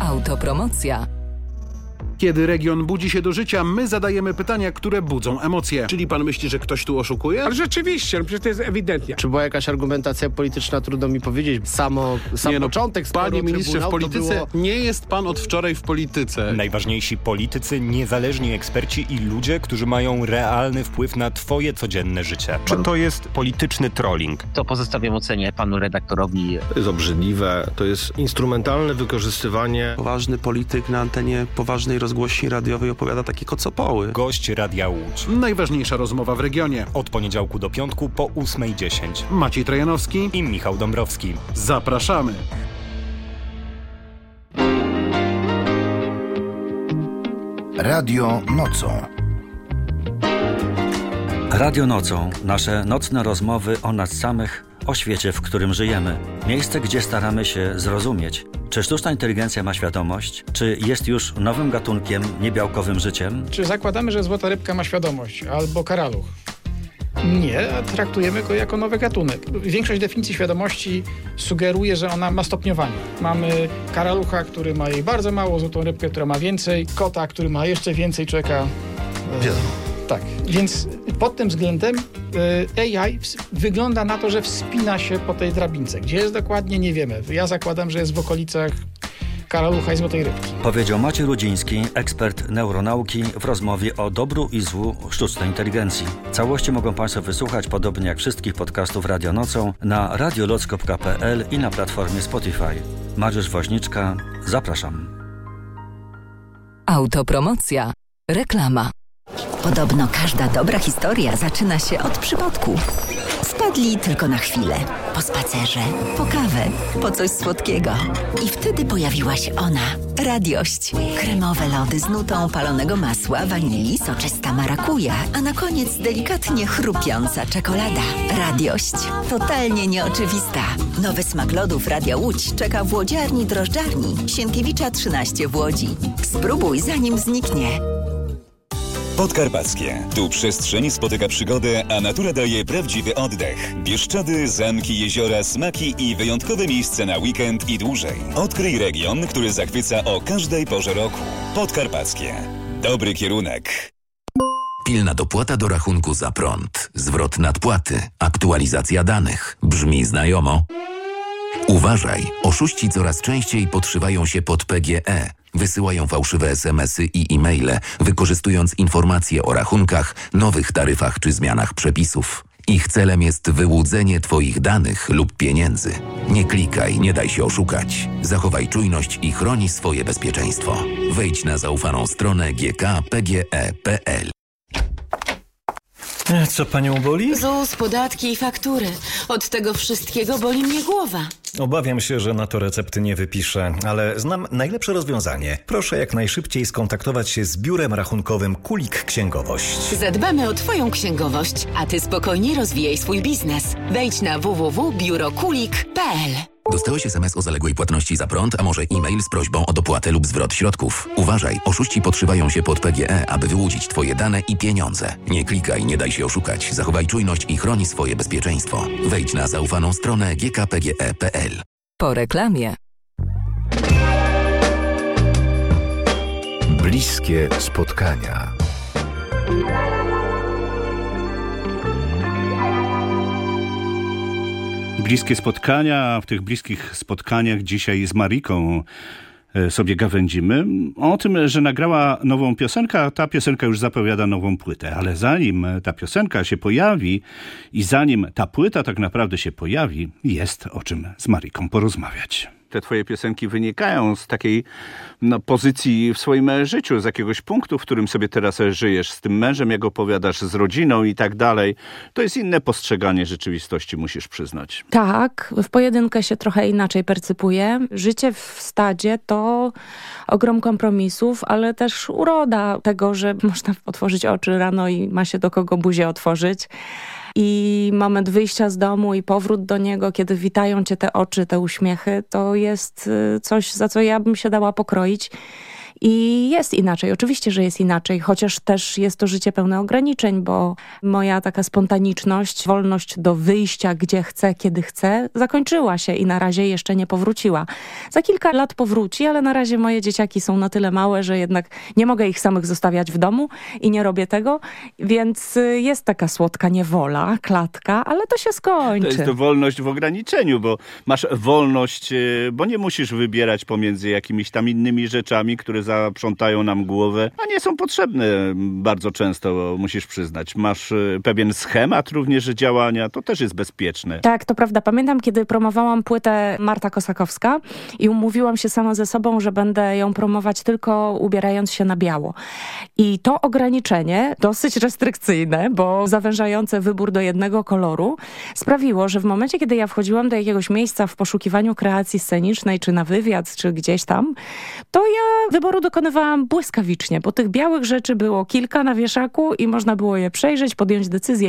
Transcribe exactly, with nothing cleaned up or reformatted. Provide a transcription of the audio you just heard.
Autopromocja. Kiedy region budzi się do życia, my zadajemy pytania, które budzą emocje. Czyli pan myśli, że ktoś tu oszukuje? Ale rzeczywiście, no przecież to jest ewidentnie. Czy była jakaś argumentacja polityczna, trudno mi powiedzieć. Samo, sam nie, no, początek sporu Panie ministrze, w polityce było... nie jest pan od wczoraj w polityce. Najważniejsi politycy, niezależni eksperci i ludzie, którzy mają realny wpływ na twoje codzienne życie. Czy to jest polityczny trolling? To pozostawiam ocenie panu redaktorowi. To jest obrzydliwe, to jest instrumentalne wykorzystywanie. Poważny polityk na antenie poważnej rozgłośni radiowej opowiada takie kocopoły. Gość Radia Łódź. Najważniejsza rozmowa w regionie. Od poniedziałku do piątku po ósmej dziesięć. Maciej Trojanowski i Michał Dąbrowski. Zapraszamy. Radio nocą. Radio nocą. Nasze nocne rozmowy o nas samych, o świecie, w którym żyjemy. Miejsce, gdzie staramy się zrozumieć, czy sztuczna inteligencja ma świadomość, czy jest już nowym gatunkiem, niebiałkowym życiem. Czy zakładamy, że złota rybka ma świadomość, albo karaluch? Nie, a traktujemy go jako nowy gatunek. Większość definicji świadomości sugeruje, że ona ma stopniowanie. Mamy karalucha, który ma jej bardzo mało, złotą rybkę, która ma więcej, kota, który ma jeszcze więcej, człowieka... Wiadomo. Tak, więc pod tym względem y, A I ws- wygląda na to, że wspina się po tej drabince. Gdzie jest dokładnie, nie wiemy. Ja zakładam, że jest w okolicach karalucha i złotej rybki. Powiedział Maciej Rudziński, ekspert neuronauki, w rozmowie o dobru i złu sztucznej inteligencji. Całości mogą Państwo wysłuchać, podobnie jak wszystkich podcastów Radio Nocą, na radioloc kropka p l i na platformie Spotify. Mariusz Woźniczka, zapraszam. Autopromocja. Reklama. Podobno każda dobra historia zaczyna się od przypadku. Wpadli tylko na chwilę, po spacerze, po kawę, po coś słodkiego. I wtedy pojawiła się ona, Radiość. Kremowe lody z nutą palonego masła, wanilii, soczysta marakuja, a na koniec delikatnie chrupiąca czekolada. Radiość. Totalnie nieoczywista. Nowy smak lodów Radia Łódź czeka w łodziarni drożdżarni Sienkiewicza trzynaście w Łodzi. Spróbuj, zanim zniknie. Podkarpackie. Tu przestrzeń spotyka przygodę, a natura daje prawdziwy oddech. Bieszczady, zamki, jeziora, smaki i wyjątkowe miejsce na weekend i dłużej. Odkryj region, który zachwyca o każdej porze roku. Podkarpackie. Dobry kierunek. Pilna dopłata do rachunku za prąd. Zwrot nadpłaty. Aktualizacja danych. Brzmi znajomo? Uważaj, oszuści coraz częściej podszywają się pod P G E. Wysyłają fałszywe es em esy i e-maile, wykorzystując informacje o rachunkach, nowych taryfach czy zmianach przepisów. Ich celem jest wyłudzenie Twoich danych lub pieniędzy. Nie klikaj, nie daj się oszukać. Zachowaj czujność i chroni swoje bezpieczeństwo. Wejdź na zaufaną stronę g k p g e kropka p l. Co panią boli? ZUS, podatki i faktury. Od tego wszystkiego boli mnie głowa. Obawiam się, że na to recepty nie wypiszę, ale znam najlepsze rozwiązanie. Proszę jak najszybciej skontaktować się z biurem rachunkowym Kulik Księgowość. Zadbamy o Twoją księgowość, a Ty spokojnie rozwijaj swój biznes. Wejdź na w w w kropka biuro kulik kropka p l. Dostałeś es em es o zaległej płatności za prąd, a może e-mail z prośbą o dopłatę lub zwrot środków. Uważaj, oszuści podszywają się pod P G E, aby wyłudzić Twoje dane i pieniądze. Nie klikaj, nie daj się oszukać. Zachowaj czujność i chroni swoje bezpieczeństwo. Wejdź na zaufaną stronę g k p g e kropka p l. Po reklamie. Bliskie spotkania. Bliskie spotkania, w tych bliskich spotkaniach dzisiaj z Mariką sobie gawędzimy o tym, że nagrała nową piosenkę, a ta piosenka już zapowiada nową płytę. Ale zanim ta piosenka się pojawi i zanim ta płyta tak naprawdę się pojawi, jest o czym z Mariką porozmawiać. Te twoje piosenki wynikają z takiej no, pozycji w swoim życiu, z jakiegoś punktu, w którym sobie teraz żyjesz, z tym mężem, jak opowiadasz, z rodziną i tak dalej. To jest inne postrzeganie rzeczywistości, musisz przyznać. Tak, w pojedynkę się trochę inaczej percypuje. Życie w stadzie to ogrom kompromisów, ale też uroda tego, że można otworzyć oczy rano i ma się do kogo buzię otworzyć. I moment wyjścia z domu i powrót do niego, kiedy witają cię te oczy, te uśmiechy, to jest coś, za co ja bym się dała pokroić. I jest inaczej, oczywiście, że jest inaczej, chociaż też jest to życie pełne ograniczeń, bo moja taka spontaniczność, wolność do wyjścia gdzie chcę, kiedy chcę, zakończyła się i na razie jeszcze nie powróciła. Za kilka lat powróci, ale na razie moje dzieciaki są na tyle małe, że jednak nie mogę ich samych zostawiać w domu i nie robię tego, więc jest taka słodka niewola, klatka, ale to się skończy. To jest to wolność w ograniczeniu, bo masz wolność, bo nie musisz wybierać pomiędzy jakimiś tam innymi rzeczami, które zaprzątają nam głowę, a nie są potrzebne bardzo często, musisz przyznać. Masz pewien schemat również działania, to też jest bezpieczne. Tak, to prawda. Pamiętam, kiedy promowałam płytę Marta Kosakowska i umówiłam się sama ze sobą, że będę ją promować tylko ubierając się na biało. I to ograniczenie, dosyć restrykcyjne, bo zawężające wybór do jednego koloru, sprawiło, że w momencie, kiedy ja wchodziłam do jakiegoś miejsca w poszukiwaniu kreacji scenicznej, czy na wywiad, czy gdzieś tam, to ja wyboru dokonywałam błyskawicznie, bo tych białych rzeczy było kilka na wieszaku i można było je przejrzeć, podjąć decyzję,